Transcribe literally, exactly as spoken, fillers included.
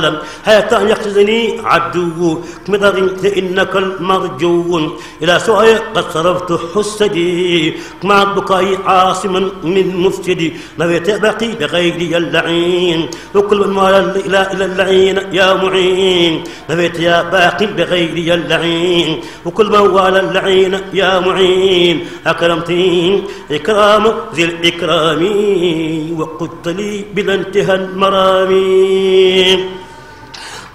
حتى يقصدني عدو كمدغ فإنك المرجو إلى سوء قد صرفت حسدي مع البكاء عاصما من مفسدي نبيت بقي بغيري اللعين وكل من مال إلى إلى اللعين يا معين نبيت يا باقي بغيري اللعين وكل من والى اللعين يا معين أكرمتني إكرام ذي الإكرام وقلت لي بلا انتهى المرامي.